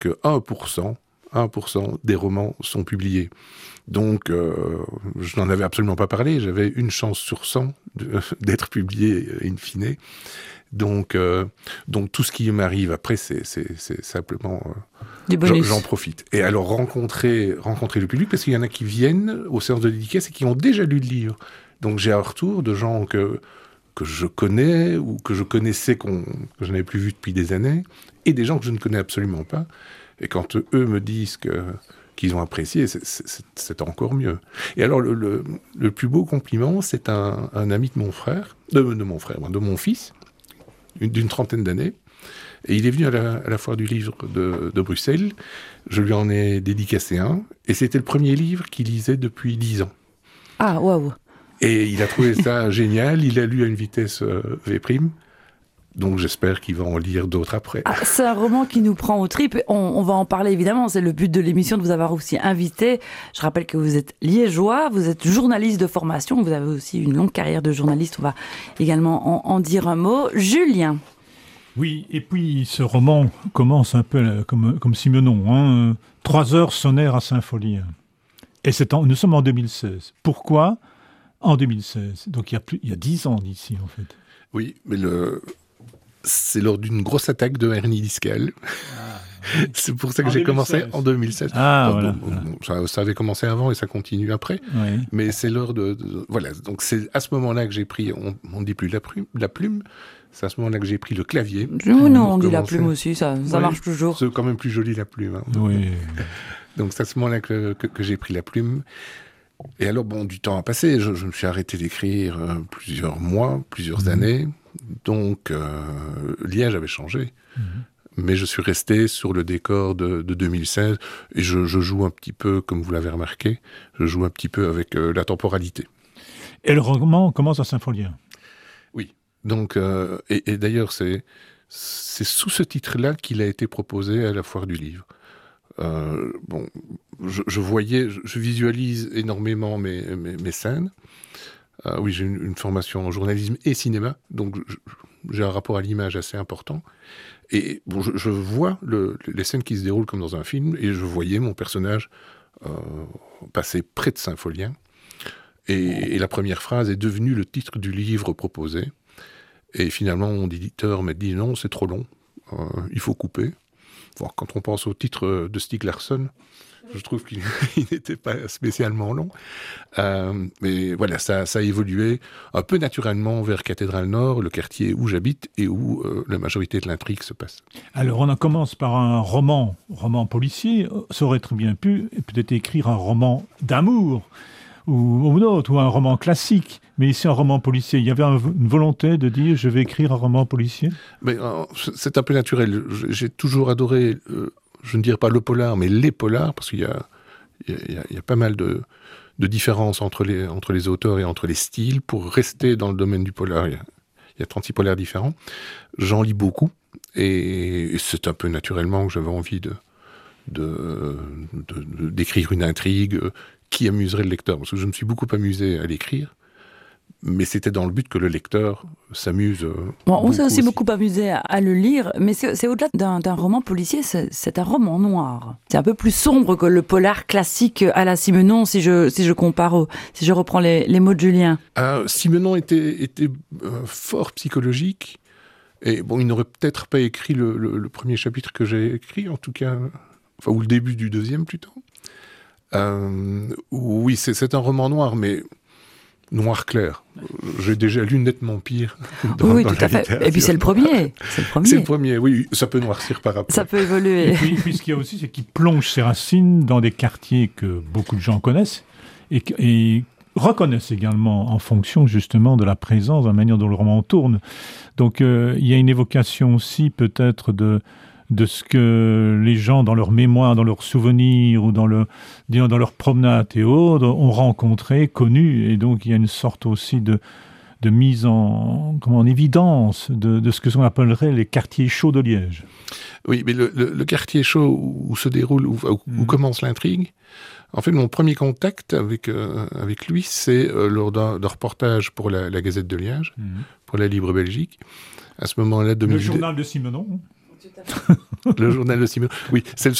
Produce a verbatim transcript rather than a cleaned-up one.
que un pour cent, un pour cent des romans sont publiés. Donc, euh, je n'en avais absolument pas parlé. J'avais une chance sur cent de, d'être publié in fine. Donc, euh, donc tout ce qui m'arrive après, c'est, c'est, c'est simplement... Euh, du bonus. J'en, j'en profite. Et alors, rencontrer, rencontrer le public, parce qu'il y en a qui viennent aux séances de dédicace et qui ont déjà lu le livre. Donc, j'ai un retour de gens que, que je connais ou que je connaissais, qu'on, que je n'avais plus vu depuis des années, et des gens que je ne connais absolument pas. Et quand eux me disent que... qu'ils ont apprécié, c'est, c'est, c'est encore mieux. Et alors, le, le, le plus beau compliment, c'est un, un ami de mon frère, de, de mon frère, de mon fils, une, d'une trentaine d'années, et il est venu à la, à la foire du livre de, de Bruxelles. Je lui en ai dédicacé un, et c'était le premier livre qu'il lisait depuis dix ans. Ah, waouh. Et il a trouvé ça génial, il a lu à une vitesse euh, V'. Donc j'espère qu'il va en lire d'autres après. Ah, c'est un roman qui nous prend aux tripes. On, on va en parler évidemment. C'est le but de l'émission de vous avoir aussi invité. Je rappelle que vous êtes liégeois, vous êtes journaliste de formation. Vous avez aussi une longue carrière de journaliste. On va également en, en dire un mot. Julien. Oui, et puis ce roman commence un peu comme, comme Simenon. Hein. Trois heures sonnèrent à Saint-Folien. Et c'est en, nous sommes en deux mille seize. Pourquoi en deux mille seize? Donc il y a plus, il y a dix ans d'ici en fait. Oui, mais le... c'est lors d'une grosse attaque de hernie discale. Ah, oui. C'est pour ça que en j'ai deux mille seize. Commencé en deux mille seize. Ah, bon, voilà, bon, voilà. Bon, ça, ça avait commencé avant et ça continue après. Oui. Mais c'est lors de, de... Voilà, donc c'est à ce moment-là que j'ai pris... On ne dit plus la plume, la plume. C'est à ce moment-là que j'ai pris le clavier. Non, non, on dit la plume aussi, ça, ça oui, marche toujours. C'est quand même plus joli la plume. Hein. Oui. Donc c'est à ce moment-là que, que, que j'ai pris la plume. Et alors, bon, du temps a passé. Je, je me suis arrêté d'écrire euh, plusieurs mois, plusieurs mmh. années. Donc, euh, Liège avait changé. Mmh. Mais je suis resté sur le décor de, de deux mille seize. Et je, je joue un petit peu, comme vous l'avez remarqué, je joue un petit peu avec euh, la temporalité. Et le roman commence à Saint-Folien. Oui. Donc, euh, et, et d'ailleurs, c'est, c'est sous ce titre-là qu'il a été proposé à la Foire du Livre. Euh, bon, je, je voyais, je, je visualise énormément mes, mes, mes scènes. Euh, oui, j'ai une, une formation en journalisme et cinéma, donc je, j'ai un rapport à l'image assez important. Et bon, je, je vois le, les scènes qui se déroulent comme dans un film, et je voyais mon personnage euh, passer près de Saint-Folien. Et, et la première phrase est devenue le titre du livre proposé. Et finalement, mon éditeur m'a dit non, c'est trop long, euh, il faut couper. Bon, quand on pense au titre de Stieg Larsson, je trouve qu'il n'était pas spécialement long. Euh, mais voilà, ça, ça a évolué un peu naturellement vers Cathédrale Nord, le quartier où j'habite et où euh, la majorité de l'intrigue se passe. Alors, on en commence par un roman, roman policier. Ça aurait très bien pu peut-être écrire un roman d'amour ou, ou autre, ou un roman classique. Mais ici, un roman policier, il y avait un, une volonté de dire « je vais écrire un roman policier » ? Mais, euh, c'est un peu naturel. J'ai toujours adoré, euh, je ne dirais pas le polar, mais les polars, parce qu'il y a, il y a, il y a pas mal de, de différences entre les, entre les auteurs et entre les styles. Pour rester dans le domaine du polar, il y a, il y a trente-six polars différents. J'en lis beaucoup, et, et c'est un peu naturellement que j'avais envie de, de, de, de, d'écrire une intrigue qui amuserait le lecteur, parce que je me suis beaucoup amusé à l'écrire. Mais c'était dans le but que le lecteur s'amuse. Euh, bon, on s'est aussi, aussi beaucoup amusé à, à le lire, mais c'est, c'est au-delà d'un, d'un roman policier, c'est, c'est un roman noir. C'est un peu plus sombre que le polar classique à la Simenon, si je, si je compare, au, si je reprends les, les mots de Julien. Ah, Simenon était, était euh, fort psychologique, et bon, il n'aurait peut-être pas écrit le, le, le premier chapitre que j'ai écrit, en tout cas, enfin, ou le début du deuxième plutôt. Euh, oui, c'est, c'est un roman noir, mais... noir clair. J'ai déjà lu nettement pire dans, oui, dans tout la à fait. littérature. Et puis c'est le premier. C'est le premier. C'est le premier, oui. Ça peut noircir par rapport. Ça peut évoluer. Et puis, puis ce qu'il y a aussi, c'est qu'il plonge ses racines dans des quartiers que beaucoup de gens connaissent et, et reconnaissent également en fonction justement de la présence, de la manière dont le roman tourne. Donc euh, il y a une évocation aussi peut-être de... de ce que les gens, dans leur mémoire, dans leurs souvenirs, ou dans, le, dans leurs promenades et autres, ont rencontré, connu. Et donc, il y a une sorte aussi de, de mise en, comment, en évidence de, de ce que l'on appellerait les quartiers chauds de Liège. Oui, mais le, le, le quartier chaud où se déroule, où, où, mmh. où commence l'intrigue, en fait, mon premier contact avec, euh, avec lui, c'est euh, lors d'un, d'un reportage pour la, la Gazette de Liège, mmh. pour la Libre Belgique. À ce moment-là... Le journal de Simenon. Le journal de Simenon. Oui, c'est le